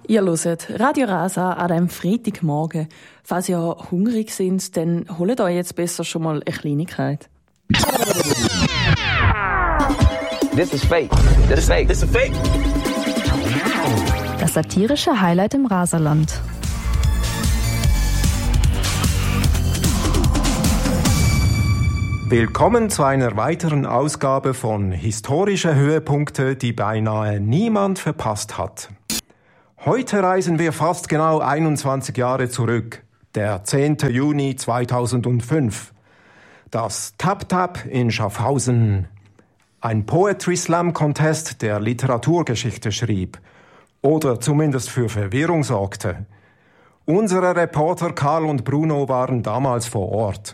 Ihr hört Radio Rasa an einem Freitagmorgen. Falls ihr hungrig seid, dann holt euch jetzt besser schon mal eine Kleinigkeit. This is fake. This is fake. This is fake. Das satirische Highlight im Rasaland. Willkommen zu einer weiteren Ausgabe von Historische Höhepunkte, die beinahe niemand verpasst hat. Heute reisen wir fast genau 21 Jahre zurück, der 10. Juni 2005. Das Tap Tap in Schaffhausen. Ein Poetry Slam Contest, der Literaturgeschichte schrieb. Oder zumindest für Verwirrung sorgte. Unsere Reporter Karl und Bruno waren damals vor Ort.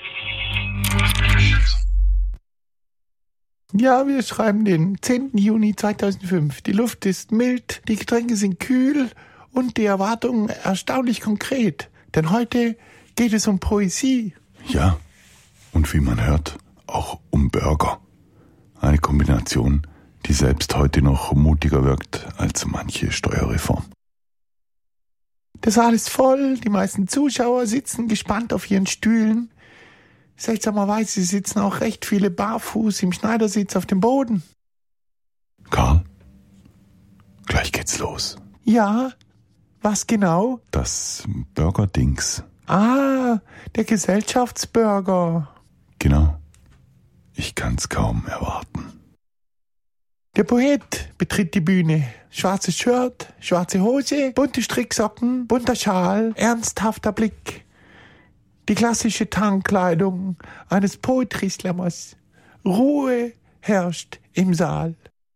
Ja, wir schreiben den 10. Juni 2005. Die Luft ist mild, die Getränke sind kühl und die Erwartungen erstaunlich konkret. Denn heute geht es um Poesie. Ja, und wie man hört, auch um Burger. Eine Kombination, die selbst heute noch mutiger wirkt als manche Steuerreform. Der Saal ist voll, die meisten Zuschauer sitzen gespannt auf ihren Stühlen. Seltsamerweise sitzen auch recht viele barfuß im Schneidersitz auf dem Boden. Karl, gleich geht's los. Ja, was genau? Das Burger-Dings. Ah, der Gesellschaftsburger. Genau. Ich kann's kaum erwarten. Der Poet betritt die Bühne. Schwarzes Shirt, schwarze Hose, bunte Stricksocken, bunter Schal, ernsthafter Blick. Die klassische Tarnkleidung eines Poetry Slammers. Ruhe herrscht im Saal.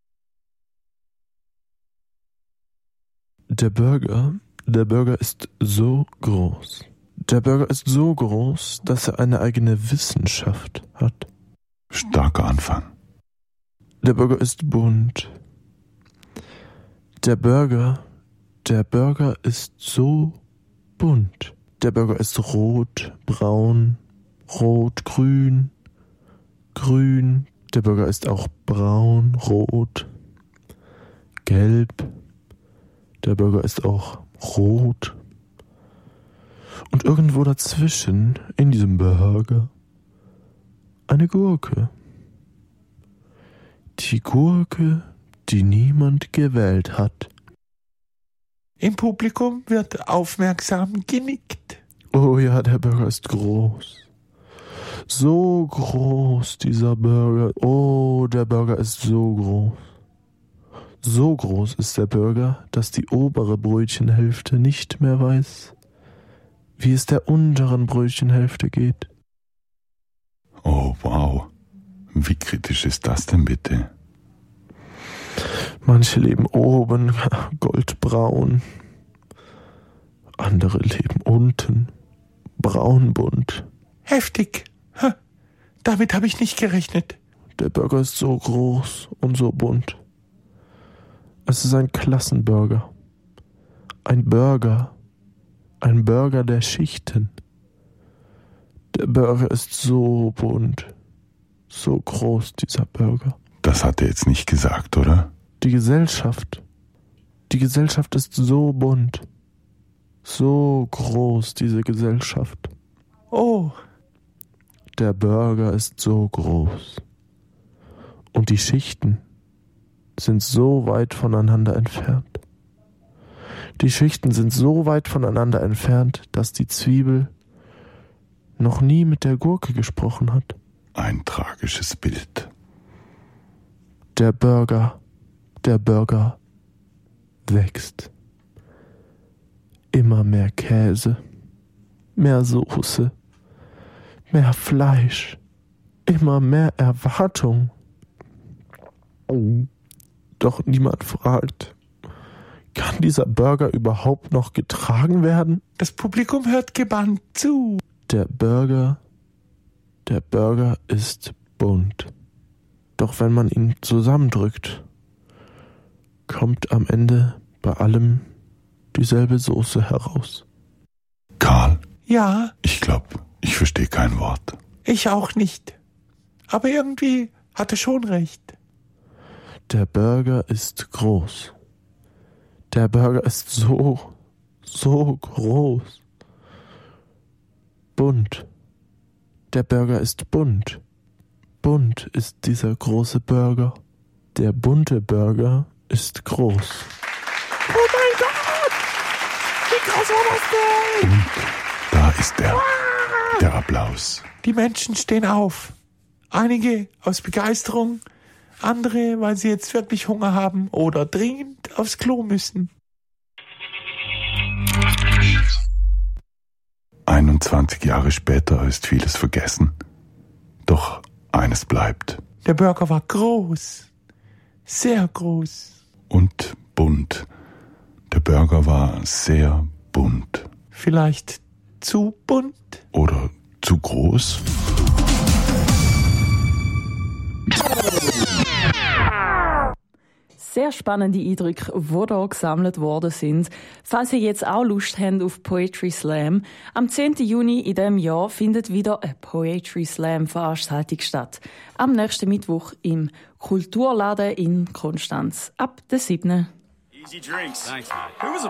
Der Burger ist so groß. Der Burger ist so groß, dass er eine eigene Wissenschaft hat. Starker Anfang. Der Burger ist bunt. Der Burger ist so bunt. Der Burger ist rot, braun, rot, grün, grün. Der Burger ist auch braun, rot, gelb. Der Burger ist auch rot. Und irgendwo dazwischen, in diesem Burger, eine Gurke. Die Gurke, die niemand gewählt hat. Im Publikum wird aufmerksam genickt. Oh ja, der Burger ist groß. So groß, dieser Burger. Oh, der Burger ist so groß. So groß ist der Burger, dass die obere Brötchenhälfte nicht mehr weiß, wie es der unteren Brötchenhälfte geht. Oh, wow. Wie kritisch ist das denn bitte? Manche leben oben, goldbraun. Andere leben unten, braunbunt. Heftig. Damit habe ich nicht gerechnet. Der Burger ist so groß und so bunt. Es ist ein Klassenburger. Ein Burger der Schichten. Der Burger ist so bunt, so groß, dieser Burger. Das hat er jetzt nicht gesagt, oder? Die Gesellschaft ist so bunt, so groß, diese Gesellschaft. Oh. Der Burger ist so groß. Und die Schichten sind so weit voneinander entfernt. Die Schichten sind so weit voneinander entfernt, dass die Zwiebel noch nie mit der Gurke gesprochen hat. Ein tragisches Bild. Der Burger wächst. Immer mehr Käse, mehr Soße, mehr Fleisch, immer mehr Erwartung. Doch niemand fragt, kann dieser Burger überhaupt noch getragen werden? Das Publikum hört gebannt zu. Der Burger ist bunt. Doch wenn man ihn zusammendrückt, kommt am Ende bei allem dieselbe Soße heraus. Karl? Ja? Ich glaube, ich verstehe kein Wort. Ich auch nicht. Aber irgendwie hat er schon recht. Der Burger ist groß. Der Burger ist so groß. Bunt. Der Burger ist bunt. Bunt ist dieser große Burger. Der bunte Burger ist groß. Oh mein Gott! Wie groß war das denn? Und da ist er. Der Applaus. Die Menschen stehen auf. Einige aus Begeisterung, andere, weil sie jetzt wirklich Hunger haben oder dringend aufs Klo müssen. 21 Jahre später ist vieles vergessen. Doch eines bleibt. Der Burger war groß. Sehr groß. Und bunt. Der Burger war sehr bunt. Vielleicht zu bunt? Oder zu groß? Sehr spannende Eindrücke, die hier gesammelt worden sind. Falls ihr jetzt auch Lust habt auf Poetry Slam, am 10. Juni in diesem Jahr findet wieder eine Poetry Slam Veranstaltung statt. Am nächsten Mittwoch im Kulturladen in Konstanz. Ab der 7. Easy drinks. Thanks, man. Who was